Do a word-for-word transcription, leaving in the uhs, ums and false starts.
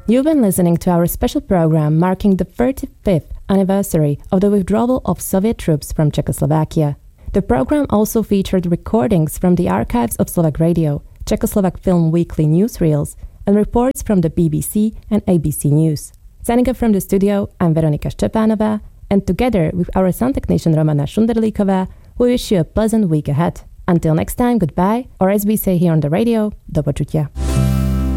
You've been listening to our special program marking the thirty-fifth anniversary of the withdrawal of Soviet troops from Czechoslovakia. The program also featured recordings from the archives of Slovak Radio, Czechoslovak Film Weekly newsreels, and reports from the B B C and A B C News. Signing off from the studio, I'm Veronika Szczepanova, and together with our sound technician Romana Šunderlíková, we wish you a pleasant week ahead. Until next time, goodbye, or as we say here on the radio, do počutia.